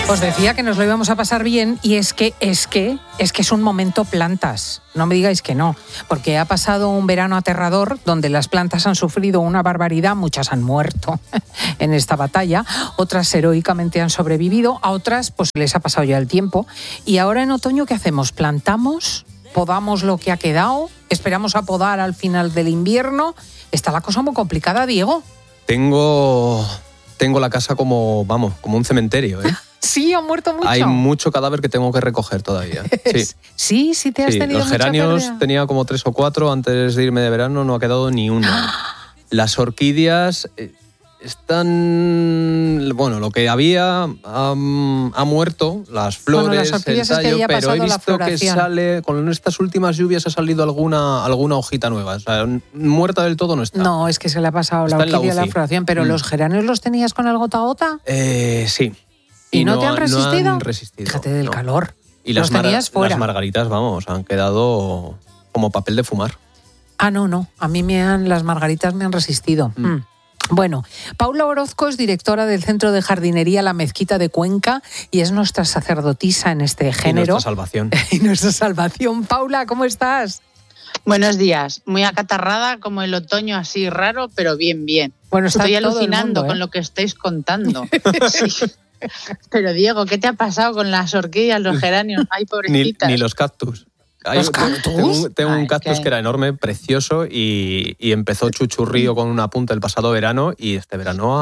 Os decía que nos lo íbamos a pasar bien y es que es un momento plantas. No me digáis que no, porque ha pasado un verano aterrador donde las plantas han sufrido una barbaridad, muchas han muerto en esta batalla, otras heroicamente han sobrevivido, a otras pues les ha pasado ya el tiempo. Y ahora en otoño, ¿qué hacemos? ¿Plantamos? ¿Podamos lo que ha quedado? ¿Esperamos a podar al final del invierno? Está la cosa muy complicada, Diego. Tengo la casa como un cementerio, ¿eh? Sí, han muerto mucho. Hay mucho cadáver que tengo que recoger todavía. Sí, te has tenido los mucha geranios pérdida. tenía como 3 o 4 antes de irme de verano, no ha quedado ni uno. Las orquídeas están... Bueno, lo que había ha muerto, las flores, Bueno, las orquídeas el es que tallo, ya ha pero he pasado la visto que floración. sale, con estas últimas lluvias ha salido alguna hojita nueva. O sea, muerta del todo no está. No, es que se le ha pasado la Está en la orquídea a la UCI. floración, pero ¿los geranios los tenías con el gota a gota? Sí. ¿Y no te han resistido? No han resistido. Fíjate del calor. Y los tenías fuera. las margaritas, han quedado como papel de fumar. Ah, no. A mí las margaritas me han resistido. Bueno, Paula Orozco es directora del Centro de Jardinería La Mezquita de Cuenca y es nuestra sacerdotisa en este género. Y nuestra salvación. Y nuestra salvación. Paula, ¿cómo estás? Buenos días. Muy acatarrada, como el otoño así raro, pero bien. Bueno, está Estoy todo el alucinando mundo, con lo que estáis contando. Sí. Pero Diego, ¿qué te ha pasado con las orquídeas, los geranios? Ay, pobrecitas. Ni los cactus. ¿Los cactus? Tengo un cactus que era enorme, precioso, y empezó chuchurrío con una punta el pasado verano, y este verano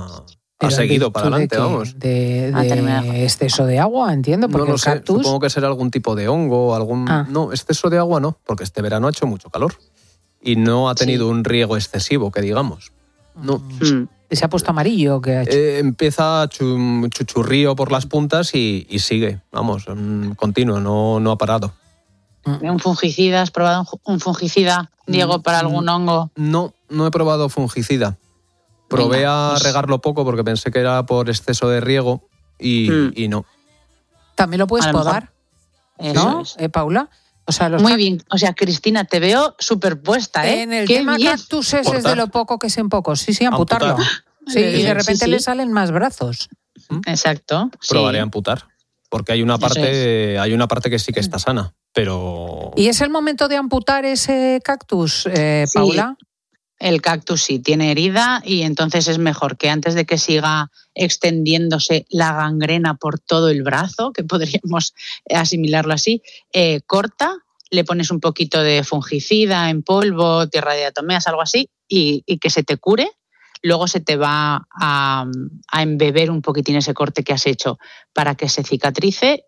ha seguido para adelante, vamos. ¿De exceso de agua, entiendo? Porque no lo el sé, cactus... supongo que será algún tipo de hongo, No, exceso de agua no, porque este verano ha hecho mucho calor y no ha tenido un riego excesivo, que digamos. No. ¿Se ha puesto amarillo? ¿Qué ha hecho? Empieza chuchurrío por las puntas y sigue, vamos, continuo, no ha parado. ¿Un fungicida? ¿Has probado un fungicida, Diego, para algún hongo? No he probado fungicida. Probé a regarlo poco porque pensé que era por exceso de riego y no. ¿También lo puedes podar? ¿No, Paula? O sea, muy bien. O sea, Cristina, te veo superpuesta, ¿eh? En el tema cactus es de lo poco que es en poco. Sí, amputarlo. Sí, y de repente le salen más brazos. Exacto. Probaré a amputar. Porque hay una parte que sí que está sana, pero... ¿Y es el momento de amputar ese cactus, Paula? Sí. El cactus sí tiene herida y entonces es mejor que antes de que siga extendiéndose la gangrena por todo el brazo, que podríamos asimilarlo así, corta, le pones un poquito de fungicida en polvo, tierra de diatomeas, algo así, y que se te cure. Luego se te va a embeber un poquitín ese corte que has hecho para que se cicatrice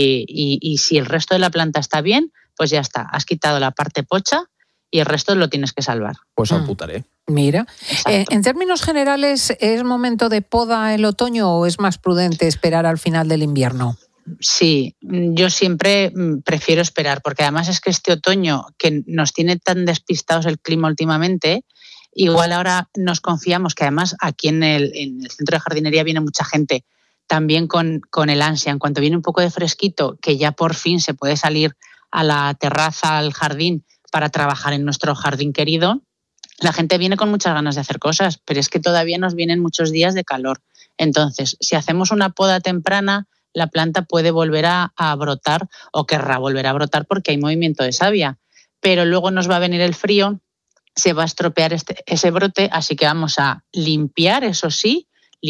y si el resto de la planta está bien, pues ya está, has quitado la parte pocha y el resto lo tienes que salvar. Pues amputaré. Mira, en términos generales, ¿es momento de poda el otoño o es más prudente esperar al final del invierno? Sí, yo siempre prefiero esperar, porque además es que este otoño, que nos tiene tan despistados el clima últimamente, igual ahora nos confiamos, que además aquí en el centro de jardinería viene mucha gente también con el ansia. En cuanto viene un poco de fresquito, que ya por fin se puede salir a la terraza, al jardín, para trabajar en nuestro jardín querido, la gente viene con muchas ganas de hacer cosas, pero es que todavía nos vienen muchos días de calor. Entonces, si hacemos una poda temprana, la planta puede volver a brotar o querrá volver a brotar porque hay movimiento de savia. Pero luego nos va a venir el frío, se va a estropear ese brote, así que vamos a limpiar, eso sí,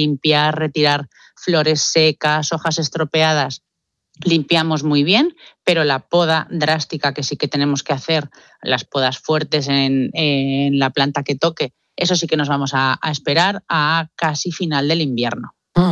retirar flores secas, hojas estropeadas. Limpiamos muy bien, pero la poda drástica que sí que tenemos que hacer, las podas fuertes en la planta que toque, eso sí que nos vamos a esperar a casi final del invierno.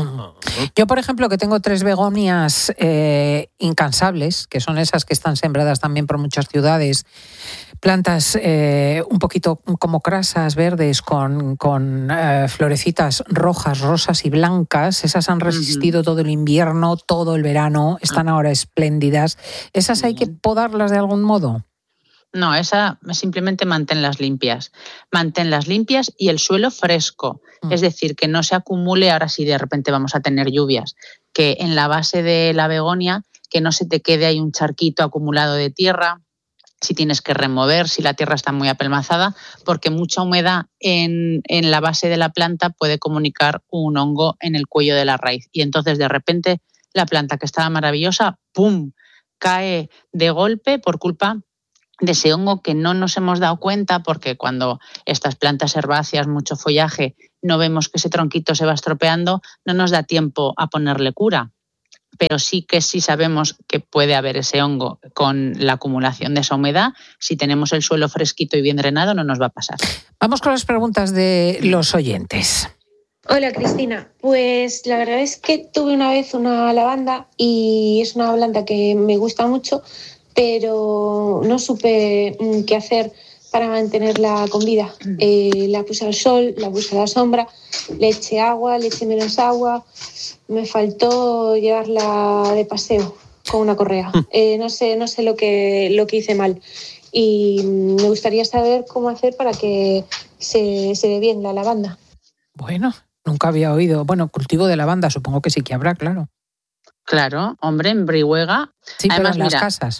Yo, por ejemplo, que tengo 3 begonias incansables, que son esas que están sembradas también por muchas ciudades, plantas un poquito como crasas verdes con florecitas rojas, rosas y blancas. Esas han resistido todo el invierno, todo el verano, están ahora espléndidas. ¿Esas hay que podarlas de algún modo? No, esa simplemente manténlas limpias. Manténlas limpias y el suelo fresco. Es decir, que no se acumule, ahora sí de repente vamos a tener lluvias, que en la base de la begonia, que no se te quede ahí un charquito acumulado de tierra, si tienes que remover, si la tierra está muy apelmazada, porque mucha humedad en la base de la planta puede comunicar un hongo en el cuello de la raíz y entonces de repente la planta que estaba maravillosa, ¡pum!, cae de golpe por culpa de ese hongo que no nos hemos dado cuenta, porque cuando estas plantas herbáceas, mucho follaje, no vemos que ese tronquito se va estropeando, no nos da tiempo a ponerle cura. Pero sí sabemos que puede haber ese hongo con la acumulación de esa humedad. Si tenemos el suelo fresquito y bien drenado, no nos va a pasar. Vamos con las preguntas de los oyentes. Hola Cristina, pues la verdad es que tuve una vez una lavanda y es una planta que me gusta mucho, pero no supe qué hacer para mantenerla con vida. La puse al sol, la puse a la sombra, le eché agua, le eché menos agua, me faltó llevarla de paseo con una correa. No sé lo que hice mal y me gustaría saber cómo hacer para que se dé bien la lavanda. Bueno, nunca había oído. Bueno, cultivo de lavanda, supongo que sí que habrá, claro. Claro, hombre, en Brihuega. Sí, además, pero en las casas.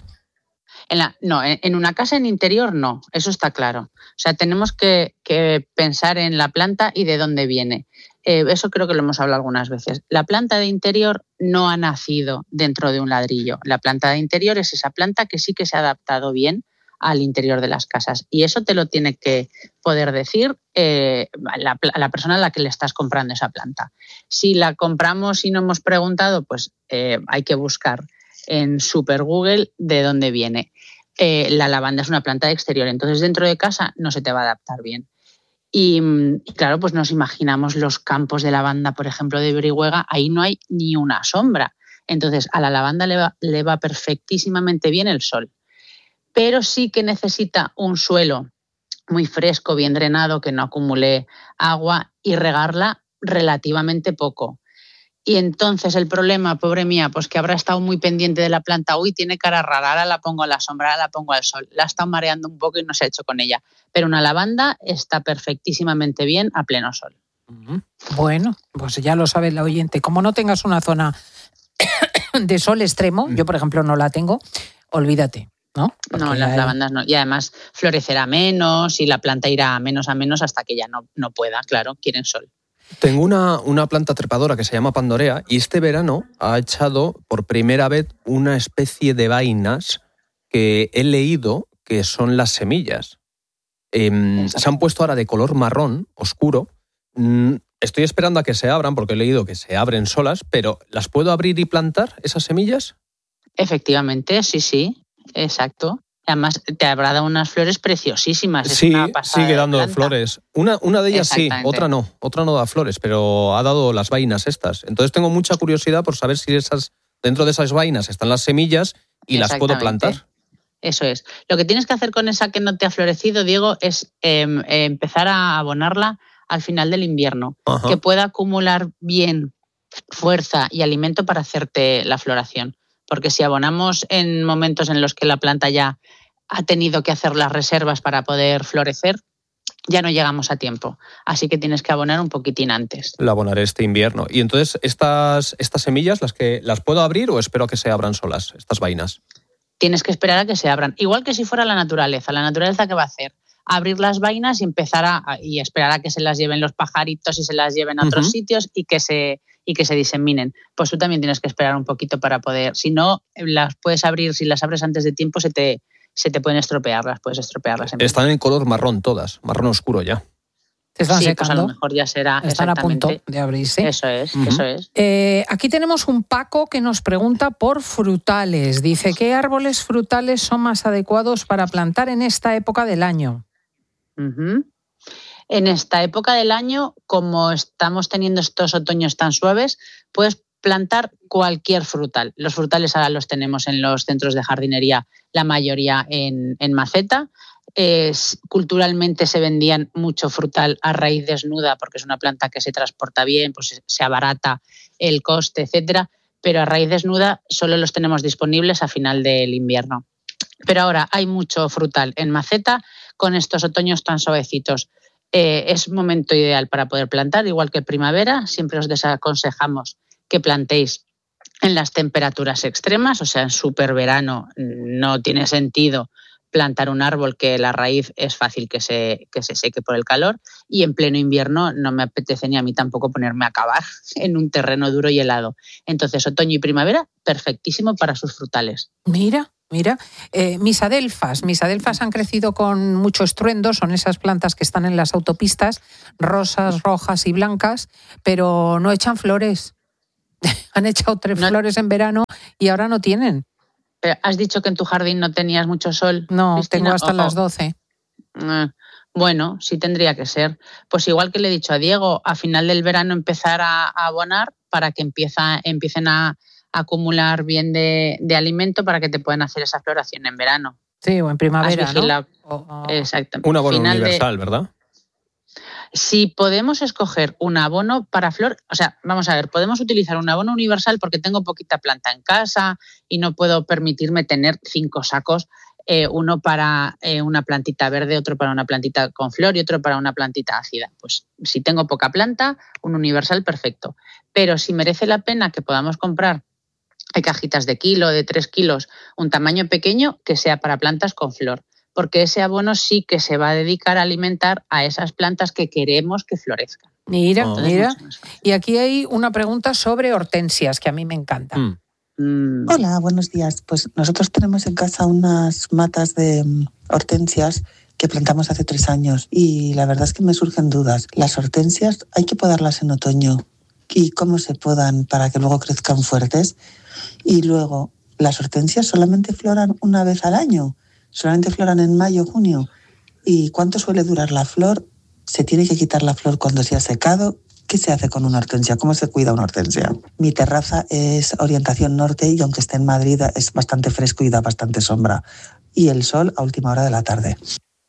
En una casa en interior no, eso está claro. O sea, tenemos que pensar en la planta y de dónde viene. Eso creo que lo hemos hablado algunas veces. La planta de interior no ha nacido dentro de un ladrillo. La planta de interior es esa planta que sí que se ha adaptado bien al interior de las casas. Y eso te lo tiene que poder decir la persona a la que le estás comprando esa planta. Si la compramos y no hemos preguntado, pues hay que buscar en Super Google de dónde viene. La lavanda es una planta de exterior, entonces dentro de casa no se te va a adaptar bien. Y claro, pues nos imaginamos los campos de lavanda, por ejemplo, de Brihuega, ahí no hay ni una sombra. Entonces a la lavanda le va perfectísimamente bien el sol. Pero sí que necesita un suelo muy fresco, bien drenado, que no acumule agua y regarla relativamente poco. Y entonces el problema, pobre mía, pues que habrá estado muy pendiente de la planta. Uy, tiene cara rara, ahora la pongo a la sombra, ahora la pongo al sol. La ha estado mareando un poco y no se ha hecho con ella. Pero una lavanda está perfectísimamente bien a pleno sol. Bueno, pues ya lo sabe la oyente. Como no tengas una zona de sol extremo, yo por ejemplo no la tengo, olvídate, ¿no? Porque no, las lavandas no. Y además florecerá menos y la planta irá a menos hasta que ya no pueda, claro, quieren sol. Tengo una planta trepadora que se llama Pandorea y este verano ha echado por primera vez una especie de vainas que he leído que son las semillas. Se han puesto ahora de color marrón oscuro. Estoy esperando a que se abran porque he leído que se abren solas, pero ¿las puedo abrir y plantar esas semillas? Efectivamente, sí, exacto. Además, te habrá dado unas flores preciosísimas. Sí, sigue dando flores. Una de ellas sí, otra no da flores, pero ha dado las vainas estas. Entonces tengo mucha curiosidad por saber si dentro de esas vainas están las semillas y las puedo plantar. Eso es. Lo que tienes que hacer con esa que no te ha florecido, Diego, es empezar a abonarla al final del invierno, que pueda acumular bien fuerza y alimento para hacerte la floración. Porque si abonamos en momentos en los que la planta ya ha tenido que hacer las reservas para poder florecer, ya no llegamos a tiempo. Así que tienes que abonar un poquitín antes. La abonaré este invierno. Y entonces, ¿estas semillas las puedo abrir o espero a que se abran solas, estas vainas? Tienes que esperar a que se abran. Igual que si fuera la naturaleza. ¿La naturaleza qué va a hacer? Abrir las vainas y empezar y esperar a que se las lleven los pajaritos y se las lleven a otros sitios y que se diseminen. Pues tú también tienes que esperar un poquito para poder. Si no, las puedes abrir, si las abres antes de tiempo se te pueden estropear, puedes estropearlas. Están en color marrón todas, marrón oscuro ya. ¿Se están secando? Pues a lo mejor ya será. Están a punto de abrirse. Eso es. Aquí tenemos un Paco que nos pregunta por frutales. Dice, ¿qué árboles frutales son más adecuados para plantar en esta época del año? En esta época del año, como estamos teniendo estos otoños tan suaves, puedes plantar cualquier frutal. Los frutales ahora los tenemos en los centros de jardinería, la mayoría en maceta. Culturalmente se vendían mucho frutal a raíz desnuda porque es una planta que se transporta bien, pues se abarata el coste, etcétera, pero a raíz desnuda solo los tenemos disponibles a final del invierno. Pero ahora hay mucho frutal en maceta con estos otoños tan suavecitos. Es momento ideal para poder plantar, igual que primavera. Siempre os desaconsejamos que plantéis en las temperaturas extremas, o sea, en superverano no tiene sentido plantar un árbol que la raíz es fácil que se seque por el calor, y en pleno invierno no me apetece ni a mí tampoco ponerme a cavar en un terreno duro y helado. Entonces, otoño y primavera, perfectísimo para sus frutales. Mira, mis adelfas han crecido con mucho estruendo, son esas plantas que están en las autopistas, rosas, rojas y blancas, pero no echan flores. Han echado 3 flores en verano y ahora no tienen. ¿Has dicho que en tu jardín no tenías mucho sol? No, Cristina? tengo hasta las 12. Bueno, sí tendría que ser. Pues igual que le he dicho a Diego, a final del verano empezar a abonar para que empiecen a acumular bien de alimento para que te puedan hacer esa floración en verano. Sí, o en primavera, ¿no? Exactamente. Un abono universal, ¿verdad? Si podemos escoger un abono para flor, o sea, vamos a ver, podemos utilizar un abono universal porque tengo poquita planta en casa y no puedo permitirme tener 5 sacos, uno para una plantita verde, otro para una plantita con flor y otro para una plantita ácida. Pues si tengo poca planta, un universal perfecto. Pero si merece la pena que podamos comprar cajitas de kilo, de 3 kilos, un tamaño pequeño que sea para plantas con flor, porque ese abono sí que se va a dedicar a alimentar a esas plantas que queremos que florezcan. Mira. Y aquí hay una pregunta sobre hortensias, que a mí me encanta. Hola, buenos días. Pues nosotros tenemos en casa unas matas de hortensias que plantamos hace 3 años y la verdad es que me surgen dudas. Las hortensias hay que podarlas en otoño, ¿y cómo se podan para que luego crezcan fuertes? Y luego, las hortensias solamente floran una vez al año. Solamente floran en mayo, junio. ¿Y cuánto suele durar la flor? ¿Se tiene que quitar la flor cuando se ha secado? ¿Qué se hace con una hortensia? ¿Cómo se cuida una hortensia? Mi terraza es orientación norte y aunque esté en Madrid es bastante fresco y da bastante sombra. Y el sol a última hora de la tarde.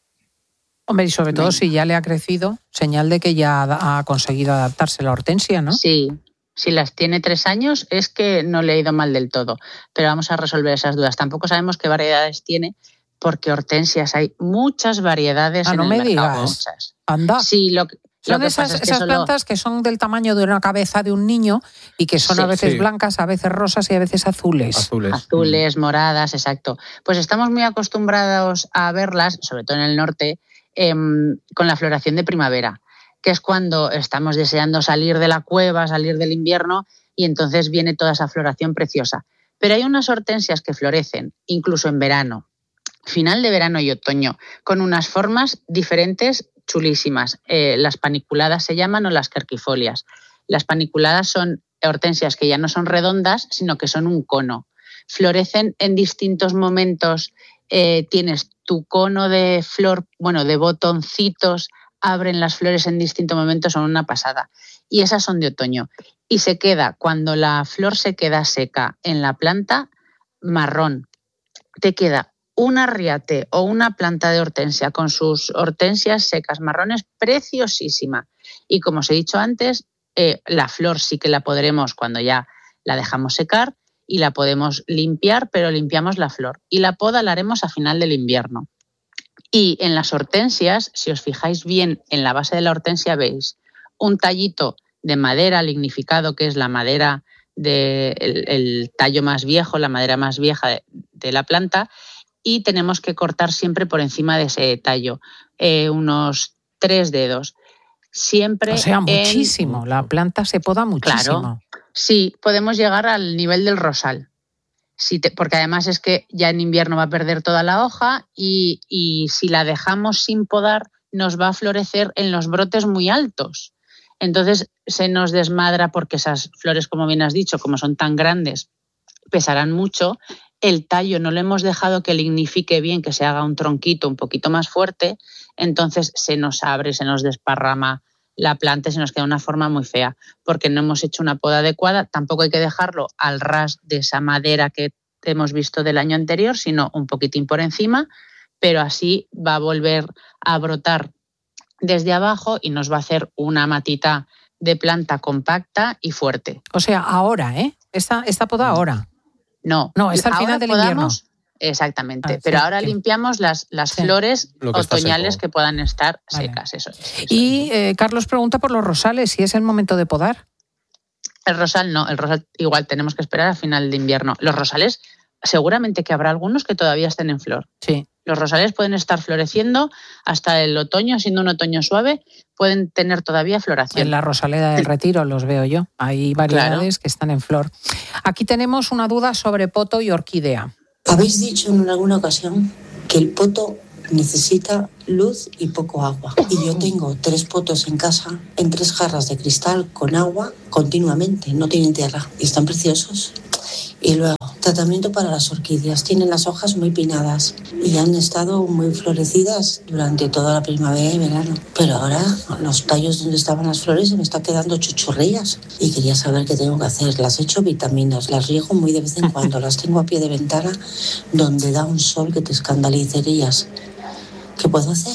Hombre, y sobre todo si ya le ha crecido, señal de que ya ha conseguido adaptarse la hortensia, ¿no? Sí. Si las tiene 3 años es que no le ha ido mal del todo. Pero vamos a resolver esas dudas. Tampoco sabemos qué variedades tiene, porque hortensias hay muchas variedades en el mercado. No me digas. Muchas. Anda. Sí, son esas plantas que son del tamaño de una cabeza de un niño y que son a veces blancas, a veces rosas y a veces azules. Azules, moradas, exacto. Pues estamos muy acostumbrados a verlas, sobre todo en el norte, con la floración de primavera, que es cuando estamos deseando salir de la cueva, salir del invierno, y entonces viene toda esa floración preciosa. Pero hay unas hortensias que florecen incluso en verano, final de verano y otoño, con unas formas diferentes chulísimas. Las paniculadas se llaman, o las querquifolias. Las paniculadas son hortensias que ya no son redondas, sino que son un cono. Florecen en distintos momentos. Tienes tu cono de flor, de botoncitos, abren las flores en distintos momentos, son una pasada. Y esas son de otoño. Y se queda, cuando la flor se queda seca en la planta, marrón. Te queda un arriate o una planta de hortensia con sus hortensias secas marrones, preciosísima. Y como os he dicho antes, la flor sí que la podremos cuando ya la dejamos secar y la podemos limpiar, pero limpiamos la flor. Y la poda la haremos a final del invierno. Y en las hortensias, si os fijáis bien en la base de la hortensia, veis un tallito de madera lignificado, que es la madera el tallo más viejo, la madera más vieja de la planta, y tenemos que cortar siempre por encima de ese tallo, unos 3 dedos. Siempre. O sea, muchísimo. La planta se poda muchísimo. Claro, sí, podemos llegar al nivel del rosal. Porque además es que ya en invierno va a perder toda la hoja y si la dejamos sin podar nos va a florecer en los brotes muy altos. Entonces se nos desmadra porque esas flores, como bien has dicho, como son tan grandes, pesarán mucho. El tallo no lo hemos dejado que lignifique bien, que se haga un tronquito un poquito más fuerte, entonces se nos abre, se nos desparrama la planta y se nos queda una forma muy fea, porque no hemos hecho una poda adecuada. Tampoco hay que dejarlo al ras de esa madera que hemos visto del año anterior, sino un poquitín por encima, pero así va a volver a brotar desde abajo y nos va a hacer una matita de planta compacta y fuerte. O sea, ahora, Esta poda ahora. No, está al final del invierno. Exactamente, pero ahora limpiamos las flores otoñales que puedan estar secas. Eso. Y Carlos pregunta por los rosales, si es el momento de podar. El rosal no, el rosal igual tenemos que esperar a final de invierno. Los rosales seguramente que habrá algunos que todavía estén en flor. Sí. Los rosales pueden estar floreciendo hasta el otoño, siendo un otoño suave, pueden tener todavía floración. En la Rosaleda del Retiro los veo yo. Hay variedades que están en flor. Aquí tenemos una duda sobre poto y orquídea. Habéis dicho en alguna ocasión que el poto necesita luz y poco agua. Y yo tengo 3 potos en casa, en 3 jarras de cristal con agua continuamente, no tienen tierra y están preciosos. Y luego, tratamiento para las orquídeas. Tienen las hojas muy pinadas y han estado muy florecidas durante toda la primavera y verano. Pero ahora los tallos donde estaban las flores se me están quedando chuchurrillas. Y quería saber qué tengo que hacer. Las echo vitaminas, las riego muy de vez en cuando. Las tengo a pie de ventana donde da un sol que te escandalizarías. ¿Qué puedo hacer?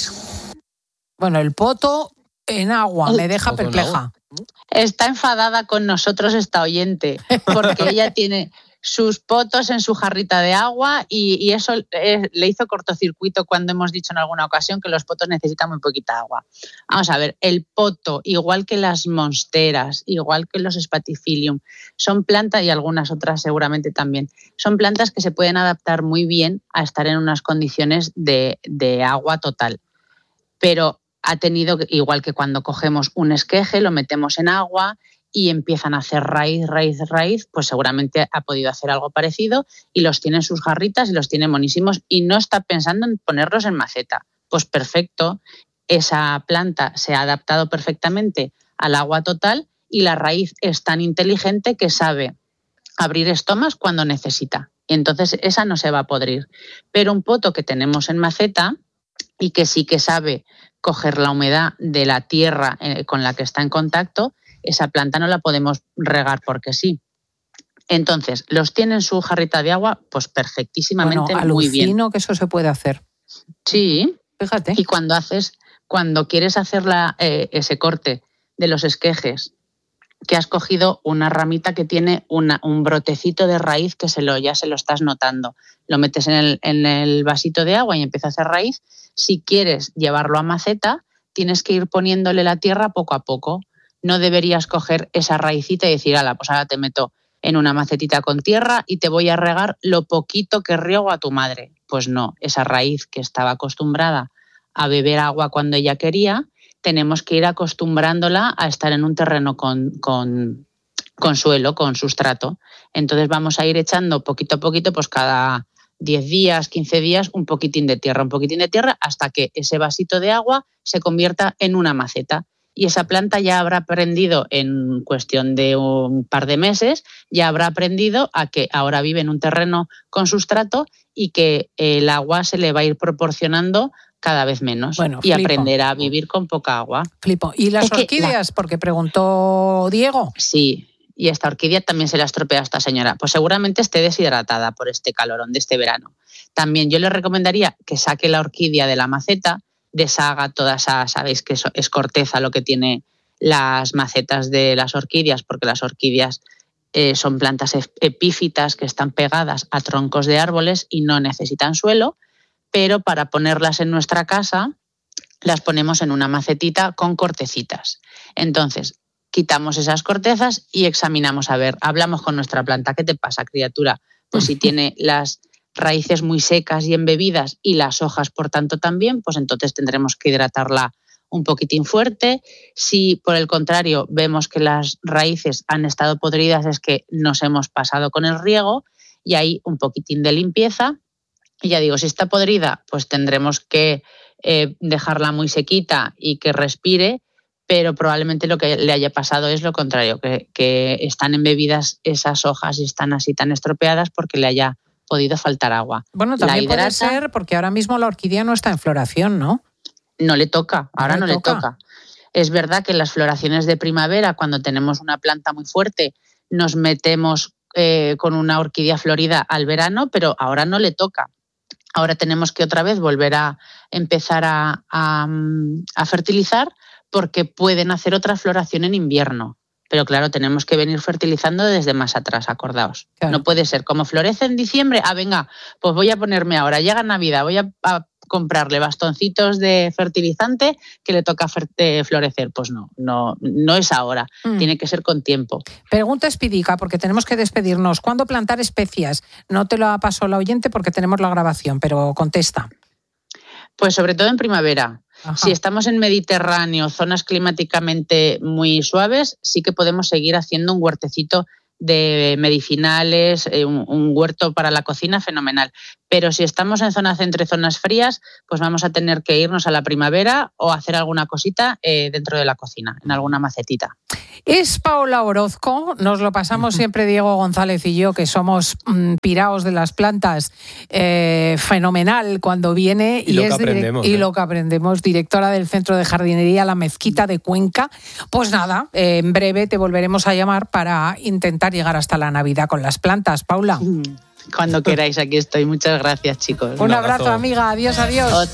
Bueno, el poto en agua me deja perpleja. Está enfadada con nosotros esta oyente, porque ella tiene sus potos en su jarrita de agua y eso le hizo cortocircuito cuando hemos dicho en alguna ocasión que los potos necesitan muy poquita agua. Vamos a ver, el poto, igual que las monsteras, igual que los spathiphyllum, son plantas, y algunas otras seguramente también, son plantas que se pueden adaptar muy bien a estar en unas condiciones de agua total. Pero ha tenido, igual que cuando cogemos un esqueje, lo metemos en agua y empiezan a hacer raíz, pues seguramente ha podido hacer algo parecido y los tiene en sus jarritas y los tiene monísimos y no está pensando en ponerlos en maceta. Pues perfecto, esa planta se ha adaptado perfectamente al agua total y la raíz es tan inteligente que sabe abrir estomas cuando necesita. Y entonces esa no se va a podrir. Pero un poto que tenemos en maceta y que sí que sabe coger la humedad de la tierra con la que está en contacto, esa planta no la podemos regar porque sí. Entonces, ¿los tiene en su jarrita de agua? Pues perfectísimamente, muy bien. Alucino que eso se puede hacer. Sí. Fíjate. Y cuando quieres hacer ese corte de los esquejes, que has cogido una ramita que tiene un brotecito de raíz que ya se lo estás notando. Lo metes en el vasito de agua y empieza a hacer raíz. Si quieres llevarlo a maceta, tienes que ir poniéndole la tierra poco a poco. No deberías coger esa raicita y decir, pues ahora te meto en una macetita con tierra y te voy a regar lo poquito que riego a tu madre. Pues no, esa raíz que estaba acostumbrada a beber agua cuando ella quería, tenemos que ir acostumbrándola a estar en un terreno con suelo, con sustrato. Entonces vamos a ir echando poquito a poquito, pues cada 10 días, 15 días, un poquitín de tierra, hasta que ese vasito de agua se convierta en una maceta. Y esa planta ya habrá aprendido en cuestión de un par de meses, ya habrá aprendido a que ahora vive en un terreno con sustrato y que el agua se le va a ir proporcionando cada vez menos. Y aprenderá a vivir con poca agua. Flipo. ¿Y las orquídeas? Porque preguntó Diego. Sí, y esta orquídea también se la estropea a esta señora. Pues seguramente esté deshidratada por este calorón de este verano. También yo le recomendaría que saque la orquídea de la maceta, deshaga toda esa, sabéis que es corteza lo que tiene las macetas de las orquídeas, porque las orquídeas son plantas epífitas que están pegadas a troncos de árboles y no necesitan suelo, pero para ponerlas en nuestra casa las ponemos en una macetita con cortecitas. Entonces, quitamos esas cortezas y examinamos, hablamos con nuestra planta. ¿Qué te pasa, criatura? Pues si tiene las raíces muy secas y embebidas y las hojas, por tanto, también, pues entonces tendremos que hidratarla un poquitín fuerte. Si, por el contrario, vemos que las raíces han estado podridas, es que nos hemos pasado con el riego y ahí un poquitín de limpieza. Y ya digo, si está podrida, pues tendremos que dejarla muy sequita y que respire, pero probablemente lo que le haya pasado es lo contrario, que están embebidas esas hojas y están así tan estropeadas porque le haya podido faltar agua. Bueno, también puede ser porque ahora mismo la orquídea no está en floración, ¿no? No le toca, ahora no le toca. Es verdad que en las floraciones de primavera, cuando tenemos una planta muy fuerte, nos metemos con una orquídea florida al verano, pero ahora no le toca. Ahora tenemos que otra vez volver a empezar a fertilizar porque pueden hacer otra floración en invierno. Pero claro, tenemos que venir fertilizando desde más atrás, acordaos. Claro. No puede ser, como florece en diciembre, venga, pues voy a ponerme ahora, llega Navidad, voy a comprarle bastoncitos de fertilizante que le toca florecer. Pues no es ahora, tiene que ser con tiempo. Pregunta Espidica, porque tenemos que despedirnos. ¿Cuándo plantar especias? No te lo pasó la oyente porque tenemos la grabación, pero contesta. Pues sobre todo en primavera. Ajá. Si estamos en Mediterráneo, zonas climáticamente muy suaves, sí que podemos seguir haciendo un huertecito de medicinales, un huerto para la cocina fenomenal. Pero si estamos en zona centro y zonas frías, pues vamos a tener que irnos a la primavera o hacer alguna cosita dentro de la cocina, en alguna macetita. Es Paula Orozco, nos lo pasamos siempre Diego González y yo, que somos piraos de las plantas, fenomenal cuando viene y lo que aprendemos, directora del Centro de Jardinería La Mezquita de Cuenca. Pues nada, en breve te volveremos a llamar para intentar llegar hasta la Navidad con las plantas, Paula. Cuando queráis, aquí estoy. Muchas gracias, chicos. Un abrazo, amiga. Adiós, adiós.